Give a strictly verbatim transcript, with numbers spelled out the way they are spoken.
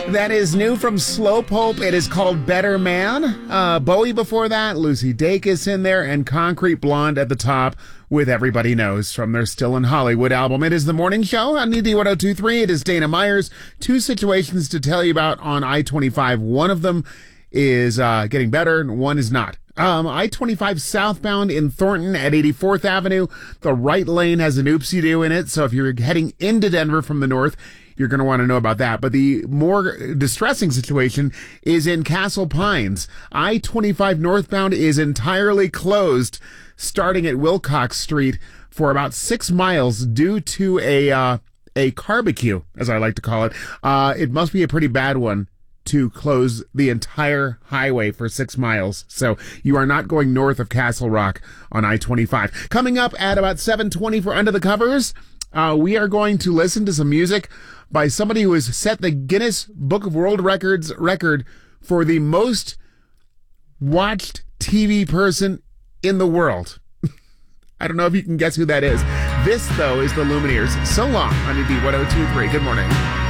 That is new from Slowpoke. It is called Better Man. Uh, Bowie before that, Lucy Dacus in there, and Concrete Blonde at the top with Everybody Knows from their Still in Hollywood album. It is the morning show on E D one oh two point three. It is Dana Myers. Two situations to tell you about on I twenty-five. One of them is uh, getting better, and one is not. Um, I twenty-five southbound in Thornton at eighty-fourth Avenue. The right lane has an oopsie-doo in it, so if you're heading into Denver from the north, you're going to want to know about that. But the more distressing situation is in Castle Pines. I twenty-five northbound is entirely closed, starting at Wilcox Street for about six miles due to a uh, a barbecue, as I like to call it. Uh, it must be a pretty bad one to close the entire highway for six miles. So you are not going north of Castle Rock on I twenty-five. Coming up at about seven twenty for Under the Covers, uh, we are going to listen to some music by somebody who has set the Guinness Book of World Records record for the most watched T V person in the world. I don't know if you can guess who that is. This, though, is the Lumineers. So long on E D one oh two point three. Good morning.